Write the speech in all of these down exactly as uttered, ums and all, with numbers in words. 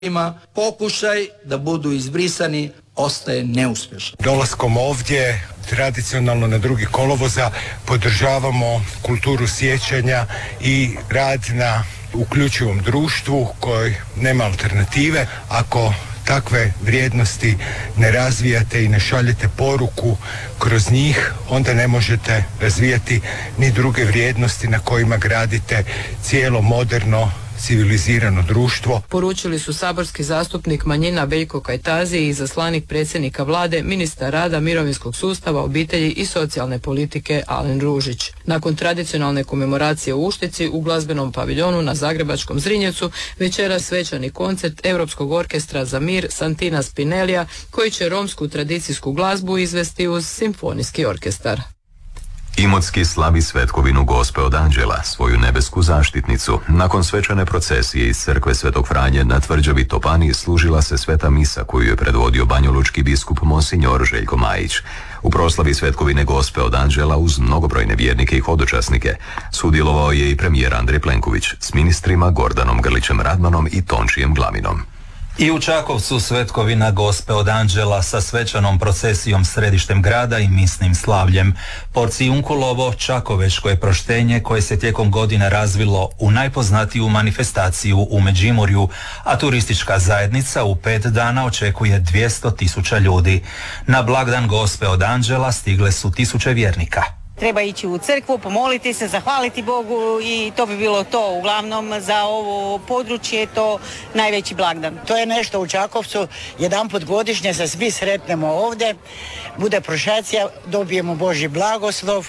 ima pokušaj da budu izbrisani ostaje neuspješan. Dolaskom ovdje, tradicionalno na drugi kolovoza, podržavamo kulturu sjećanja i rad na uključivom društvu koji nema alternative. Ako takve vrijednosti ne razvijate i ne šaljete poruku kroz njih, onda ne možete razvijati ni druge vrijednosti na kojima gradite cijelo moderno civilizirano društvo. Poručili su saborski zastupnik manjina Veljko Kajtazi i izaslanik predsjednika vlade, ministar rada, mirovinskog sustava, obitelji i socijalne politike Alen Ružić. Nakon tradicionalne komemoracije u Uštici u glazbenom paviljonu na zagrebačkom Zrinjevcu večeras svečani koncert Europskog orkestra za mir Santina Spinellija koji će romsku tradicijsku glazbu izvesti uz simfonijski orkestar. Imotski slavi svetkovinu Gospe od Anđela, svoju nebesku zaštitnicu. Nakon svečane procesije iz crkve Svetog Franje na tvrđavi Topani služila se sveta misa koju je predvodio banjolučki biskup Monsignor Željko Majić. U proslavi svetkovine Gospe od Anđela uz mnogobrojne vjernike i hodočasnike sudjelovao je i premijer Andrej Plenković s ministrima Gordanom Grlićem Radmanom i Tončijem Glaminom. I u Čakovcu svetkovina Gospe od Anđela sa svečanom procesijom središtem grada i misnim slavljem. Porcijunkulovo čakovečko je proštenje koje se tijekom godina razvilo u najpoznatiju manifestaciju u Međimurju, a turistička zajednica u pet dana očekuje dvjesto tisuća ljudi. Na blagdan Gospe od Anđela stigle su tisuće vjernika. Treba ići u crkvu, pomoliti se, zahvaliti Bogu i to bi bilo to. Uglavnom za ovo područje je to najveći blagdan. To je nešto u Čakovcu, jedanput godišnje se svi sretnemo ovdje, bude prošacija, dobijemo Božji blagoslov.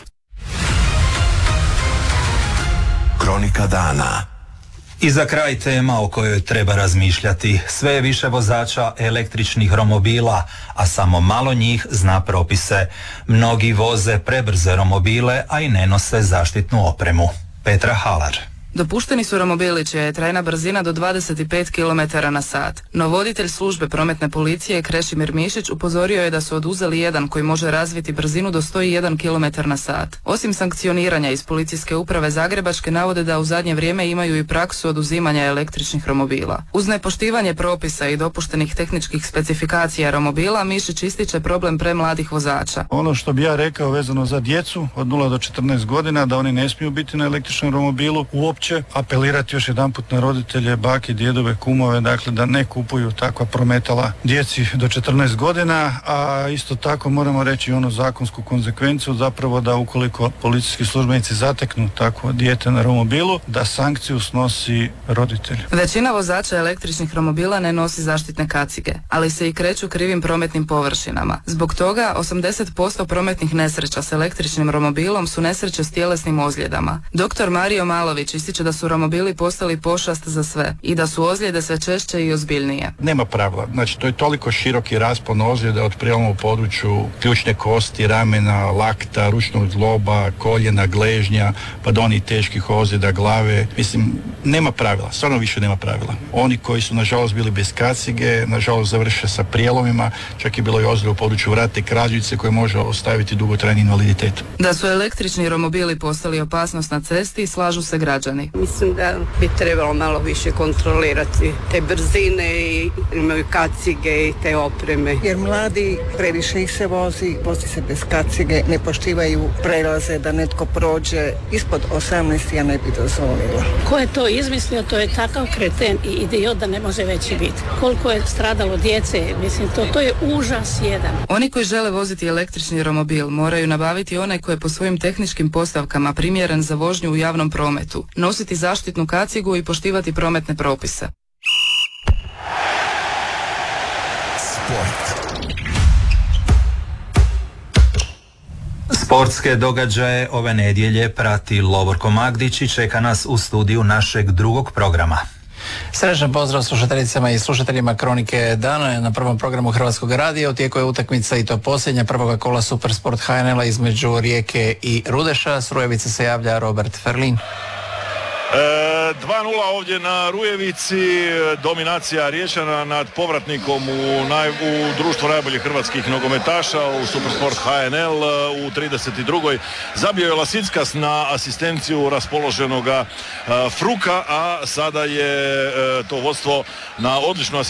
Kronika dana. I za kraj tema o kojoj treba razmišljati. Sve je više vozača električnih romobila, a samo malo njih zna propise. Mnogi voze prebrze romobile, a i ne nose zaštitnu opremu. Petra Halar. Dopušteni su romobili čija je trajna brzina do dvadeset pet kilometara na sat. No voditelj službe prometne policije Krešimir Mišić upozorio je da su oduzeli jedan koji može razviti brzinu do sto jedan kilometar na sat. Osim sankcioniranja iz policijske uprave Zagrebačke navode da u zadnje vrijeme imaju i praksu oduzimanja električnih romobila. Uz nepoštivanje propisa i dopuštenih tehničkih specifikacija romobila, Mišić ističe problem premladih vozača. Ono što bi ja rekao vezano za djecu od nula do četrnaest godina, da oni ne smiju biti na električnom romobilu, uopće apelirati još jedanput na roditelje, bake, djedove, kumove, dakle da ne kupuju takva prometala djeci do četrnaest godina, a isto tako moramo reći onu zakonsku konsekvenciju, zapravo da ukoliko policijski službenici zateknu takvo dijete na romobilu, da sankciju snosi roditelj. Većina vozača električnih romobila ne nosi zaštitne kacige, ali se i kreću krivim prometnim površinama. Zbog toga osamdeset posto prometnih nesreća s električnim romobilom su nesreće s tjelesnim ozljedama. Doktor Mario Malović ističe da su romobili postali pošast za sve i da su ozljede sve češće i ozbiljnije. Nema pravila, znači to je toliko široki raspon ozljeda od prijema u području ključne kosti, ramena, lakta, ručnog zgloba, koljena, gležnja, pa do onih teških ozljeda glave. Mislim, nema pravila, stvarno više nema pravila. Oni koji su nažalost bili bez kacige, nažalost završe sa prijelomima, čak je bilo i ozljeda u području vrata i krađice koje može ostaviti dugotrajni invaliditet. Da su električni romobili postali opasnost na cesti, slažu se građani. Mislim da bi trebalo malo više kontrolirati te brzine i imaju kacige i te opreme. Jer mladi previše ih se vozi, vozi se bez kacige, ne poštivaju prelaze da netko prođe ispod osamnaest, ja ne bi dozvolila. Ko je to izmislio, to je takav kreten i idiot da ne može veći biti. Koliko je stradalo djece, mislim, to, to je užas jedan. Oni koji žele voziti električni romobil moraju nabaviti onaj koji je po svojim tehničkim postavkama primjeren za vožnju u javnom prometu, nositi zaštitnu kacigu i poštivati prometne propise. Sport. Sportske događaje ove nedjelje prati Lovorko Magdić i čeka nas u studiju našeg drugog programa. Srećan pozdrav slušateljicama i slušateljima Kronike dana na prvom programu Hrvatskog radija. U tijeku je utakmica i to posljednja prvoga kola Supersport H N L-a između Rijeke i Rudeša. S Rujevice se javlja Robert Ferlin. dva nula ovdje na Rujevici, dominacija Riječana nad povratnikom u, naj, u društvu najboljih hrvatskih nogometaša u Supersport H N L u trideset drugoj Zabio je Lasickas na asistenciju raspoloženoga Fruka, a sada je to vodstvo na odličnu asistenciju